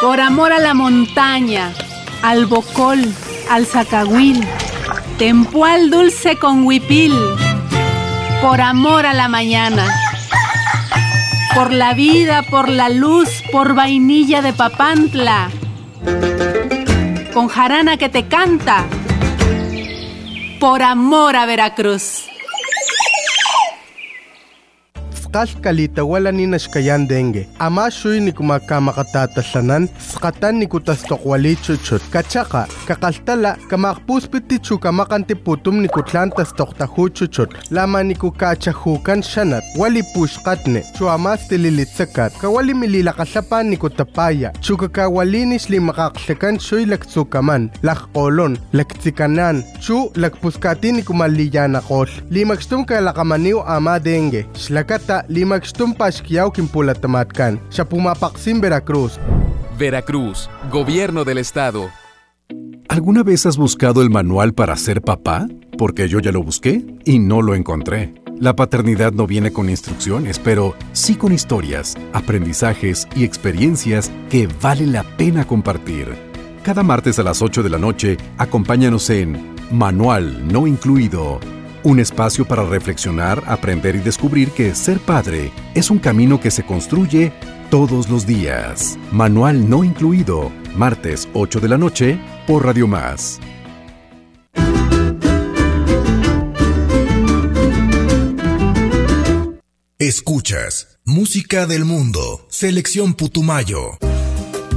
Por amor a la montaña, al bocol, al zacahuil, tempual dulce con huipil. Por amor a la mañana, por la vida, por la luz, por vainilla de Papantla, con jarana que te canta, por amor a Veracruz. Kalita wala ni nashkayan dengue. Ama shuy ni kumakamatatatasanan, skatan ni kutastokwali chuchut. Kachaka, kakaltala, kamakpuspiti chukamakanti putum ni kutlantas toktahu chuchut. Lama ni kukachahukan shanat, wali pushkatne, chuamas tililitsakat, kawali mililakasapan ni kutapaya, chukakawalinis li makaksekan shuy laksukaman, lakkolon, laktsikanan, chu lakpuskati ni kumaliyanakol. Limakstum kalakamaniw ama dengue, shlakata limakstum pashkiyaw kimpulatamatkan, siya pumapaksim Veracruz. Veracruz, Gobierno del Estado. ¿Alguna vez has buscado el manual para ser papá? Porque yo ya lo busqué y no lo encontré. La paternidad no viene con instrucciones, pero sí con historias, aprendizajes y experiencias que vale la pena compartir. Cada martes a las 8 de la noche, acompáñanos en Manual No Incluido. Un espacio para reflexionar, aprender y descubrir que ser padre es un camino que se construye todos los días. Manual No Incluido, martes 8 de la noche por Radio Más. Escuchas Música del Mundo, Selección Putumayo.